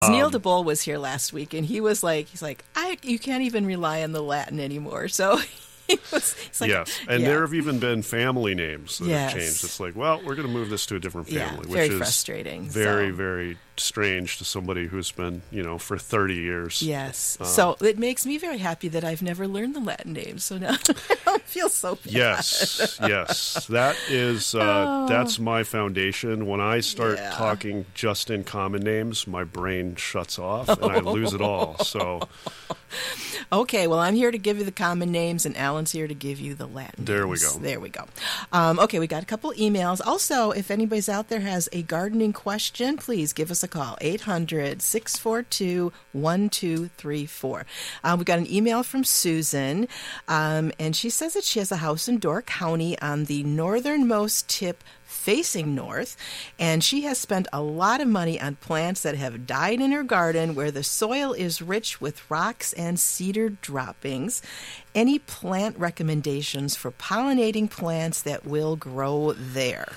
Neil DeBoll was here last week, and he's like, you can't even rely on the Latin anymore. So he's like, yes, and there have even been family names that have changed. It's like, well, we're going to move this to a different family, very which is frustrating. Very strange to somebody who's been, for 30 years. Yes. So it makes me very happy that I've never learned the Latin names. So now I don't feel so bad. Yes. That is, that's my foundation. When I start talking just in common names, my brain shuts off and I lose it all. So. Okay, well, I'm here to give you the common names, and Alan's here to give you the Latin names. There we go. Okay, we got a couple emails. Also, if anybody's out there has a gardening question, please give us a call, 800-642-1234. We got an email from Susan, and she says that she has a house in Door County on the northernmost tip facing north, and she has spent a lot of money on plants that have died in her garden where the soil is rich with rocks and cedar droppings. Any plant recommendations for pollinating plants that will grow there?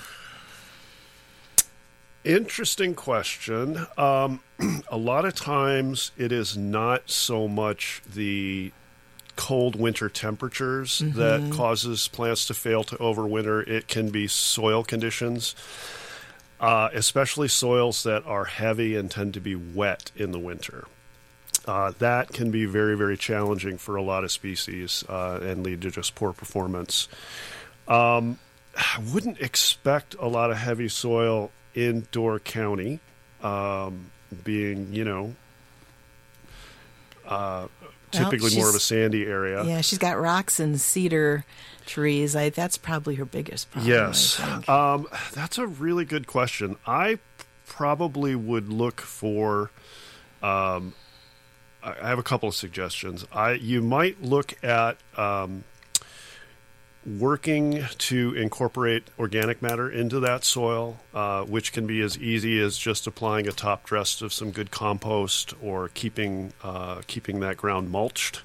Interesting question. A lot of times it is not so much the cold winter temperatures that causes plants to fail to overwinter. It can be soil conditions, especially soils that are heavy and tend to be wet in the winter. That can be very, very challenging for a lot of species and lead to just poor performance. I wouldn't expect a lot of heavy soil in Door County, being, typically more of a sandy area. Yeah, she's got rocks and cedar trees. That's probably her biggest problem. Yes. That's a really good question. I probably would look for, I have a couple of suggestions. You might look at working to incorporate organic matter into that soil, which can be as easy as just applying a top dress of some good compost or keeping that ground mulched.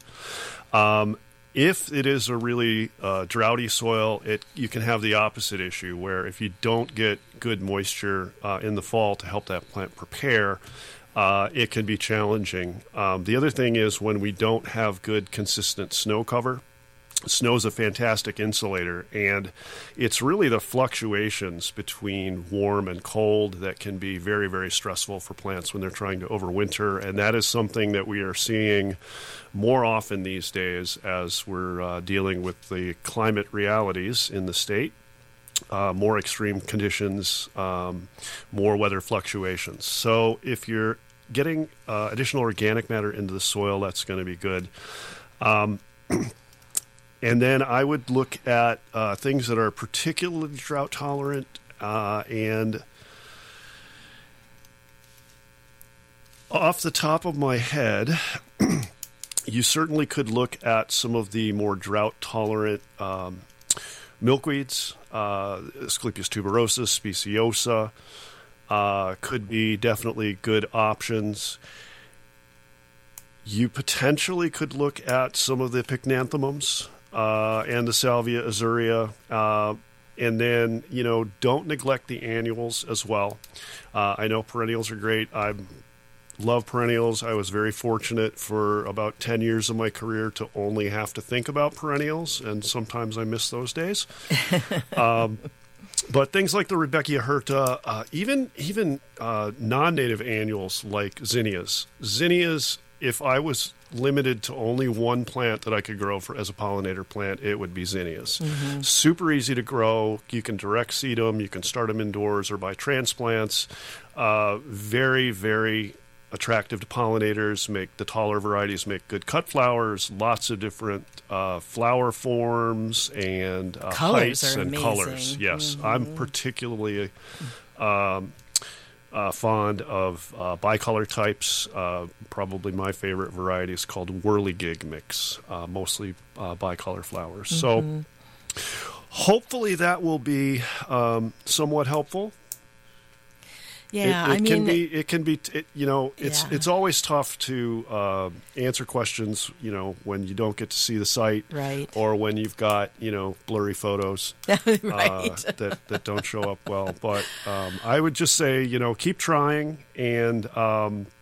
If it is a really droughty soil, you can have the opposite issue where if you don't get good moisture in the fall to help that plant prepare, it can be challenging. The other thing is when we don't have good consistent snow cover. Snow is a fantastic insulator, and it's really the fluctuations between warm and cold that can be very, very stressful for plants when they're trying to overwinter, and that is something that we are seeing more often these days as we're dealing with the climate realities in the state. More extreme conditions, more weather fluctuations. So if you're getting additional organic matter into the soil, that's going to be good. And then I would look at things that are particularly drought tolerant and off the top of my head, you certainly could look at some of the more drought tolerant milkweeds, Asclepias tuberosa, speciosa, could be definitely good options. You potentially could look at some of the pycnanthemums and the Salvia azurea, and then, don't neglect the annuals as well. I know perennials are great. I love perennials. I was very fortunate for about 10 years of my career to only have to think about perennials, and sometimes I miss those days. But things like the Rudbeckia hirta, even non-native annuals like zinnias. Zinnias, if I was limited to only one plant that I could grow as a pollinator plant, it would be zinnias. Mm-hmm. Super easy to grow. You can direct seed them. You can start them indoors or by transplants. Very, very attractive to pollinators. The taller varieties make good cut flowers. Lots of different flower forms and heights and amazing. Colors. Yes, mm-hmm. I'm particularly fond of bicolor types. Probably my favorite variety is called whirligig mix, mostly bicolor flowers. Mm-hmm. So hopefully that will be somewhat helpful. Yeah, it's always tough to answer questions, when you don't get to see the site, right, or when you've got, blurry photos right. that don't show up well. But I would just say, keep trying, and